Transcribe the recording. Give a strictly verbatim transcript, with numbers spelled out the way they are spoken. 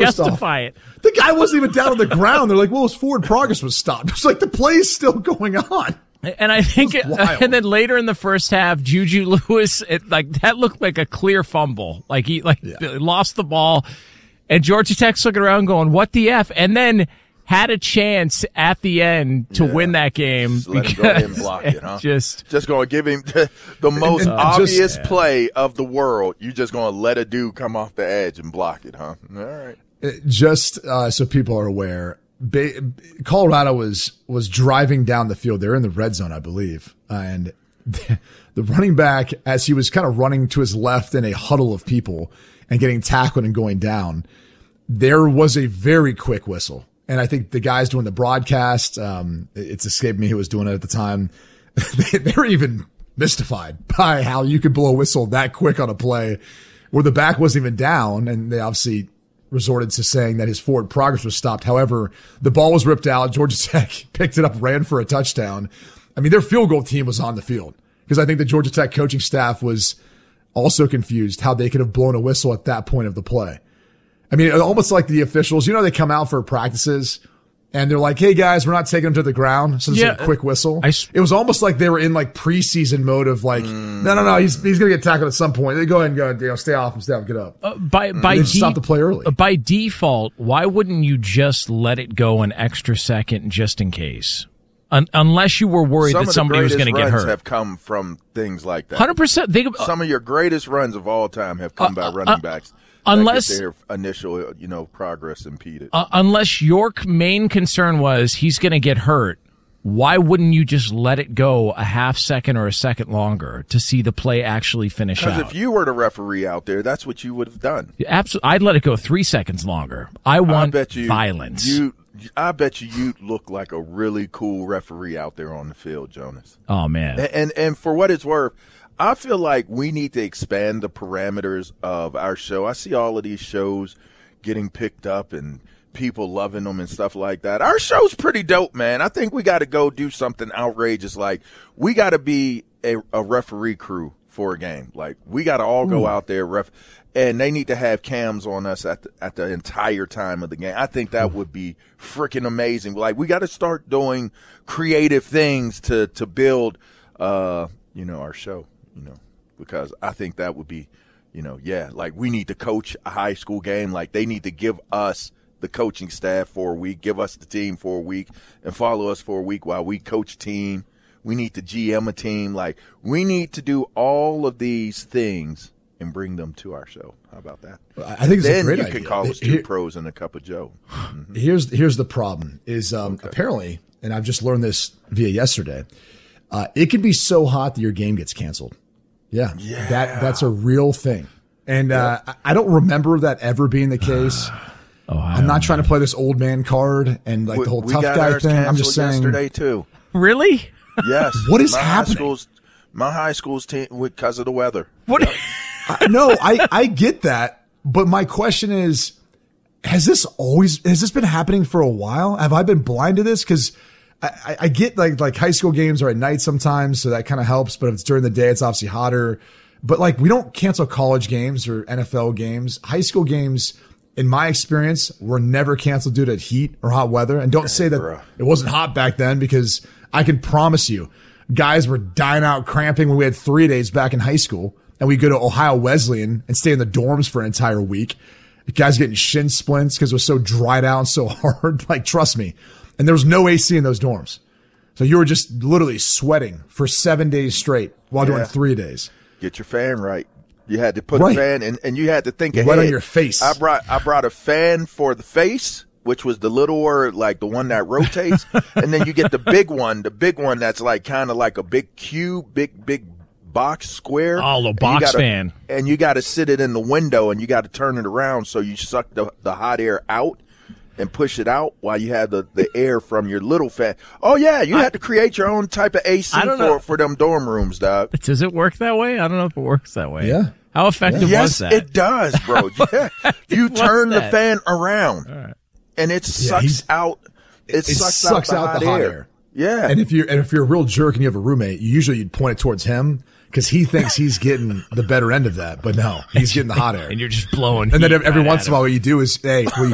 justify off, it. The guy wasn't even down on the ground. They're like, well, his forward progress was stopped. It's like the play is still going on. And I think, and then later in the first half, Juju Lewis, it, like that looked like a clear fumble. Like he like yeah. lost the ball, and Georgia Tech's looking around going, "What the f?" And then had a chance at the end to yeah. win that game. Just let him go ahead and block it, huh? Just, just going to give him the, the most uh, obvious just, play of the world. You're just going to let a dude come off the edge and block it, huh? All right. Just uh, so people are aware, Ba- Colorado was was driving down the field. They're in the red zone, I believe, uh, and the, the running back, as he was kind of running to his left in a huddle of people and getting tackled and going down, there was a very quick whistle. And I think the guys doing the broadcast, um, it's escaped me who was doing it at the time. they, they were even mystified by how you could blow a whistle that quick on a play where the back wasn't even down. And they obviously resorted to saying that his forward progress was stopped. However, the ball was ripped out. Georgia Tech picked it up, ran for a touchdown. I mean, their field goal team was on the field because I think the Georgia Tech coaching staff was also confused how they could have blown a whistle at that point of the play. I mean, almost like the officials, you know, they come out for practices and they're like, hey guys, we're not taking them to the ground. So there's yeah, a quick whistle. I, it was almost like they were in like preseason mode of like, mm, no, no, no, he's, he's going to get tackled at some point. They go ahead and go, you know, stay off him, stay off, get up. Uh, by, by they de- stop the play early. Uh, by default, why wouldn't you just let it go an extra second just in case? Un- unless you were worried Some that somebody was going to get hurt. Some have come from things like that. one hundred percent. They, uh, Some of your greatest runs of all time have come uh, by running uh, backs. Unless their initial, you know, progress impeded. Uh, unless your main concern was he's going to get hurt, why wouldn't you just let it go a half second or a second longer to see the play actually finish out? Because if you were the referee out there, that's what you would have done. Absolutely, I'd let it go three seconds longer. I want I bet you, violence. You, I bet you you look like a really cool referee out there on the field, Jonas. Oh man! And and, and for what it's worth, I feel like we need to expand the parameters of our show. I see all of these shows getting picked up and people loving them and stuff like that. Our show's pretty dope, man. I think we got to go do something outrageous. Like, we got to be a, a referee crew for a game. Like, we got to all go Ooh. out there, ref, and they need to have cams on us at the, at the entire time of the game. I think that would be freaking amazing. Like, we got to start doing creative things to, to build, uh, you know, our show. You know, because I think that would be, you know, yeah, like we need to coach a high school game. Like they need to give us the coaching staff for a week, give us the team for a week, and follow us for a week while we coach team. We need to G M a team. Like we need to do all of these things and bring them to our show. How about that? I think it's then a great you idea. can call us two Here, pros and a cup of Joe. Mm-hmm. Here's here's the problem is um, okay. apparently, and I've just learned this via yesterday, uh, it can be so hot that your game gets canceled. Yeah, yeah, that that's a real thing, and uh, yeah. I don't remember that ever being the case. Oh, I'm not trying to play this old man card and like we, the whole we tough got guy thing. I'm just saying. Yesterday too. Really? Yes. What is my happening? High school's, my high school's team because of the weather. What? Yep. I, no, I I get that, but my question is, has this always has this been happening for a while? Have I been blind to this? Because I, I get like like high school games are at night sometimes, so that kind of helps. But if it's during the day, it's obviously hotter. But like we don't cancel college games or N F L games. High school games, in my experience, were never canceled due to heat or hot weather. And don't say that it wasn't hot back then, because I can promise you, guys were dying out cramping when we had three days back in high school, and we go to Ohio Wesleyan and stay in the dorms for an entire week. Guys getting shin splints because it was so dried out and so hard. Like, trust me. And there was no A C in those dorms. So you were just literally sweating for seven days straight while yeah. doing three days. Get your fan right. You had to put right. a fan, and, and you had to think right ahead. on your face. I brought I brought a fan for the face, which was the little one, like the one that rotates, and then you get the big one, the big one that's like kind of like a big cube, big big box square. Oh, the box gotta, fan. And you got to sit it in the window, and you got to turn it around so you suck the the hot air out and push it out while you have the, the air from your little fan. Oh, yeah, you I, had to create your own type of A C for, for them dorm rooms, dog. Does it work that way? I don't know if it works that way. Yeah. How effective yes, was that? Yes, it does, bro. Yeah. You turn the fan around, right. and it sucks yeah, out It, it sucks, sucks out, out the, the hot air. air. Yeah. And if you're, and if you're a real jerk and you have a roommate, you usually you'd point it towards him, because he thinks he's getting the better end of that, but no, he's getting the hot air. And you're just blowing. And then every right once in a while, what you do is, hey, will you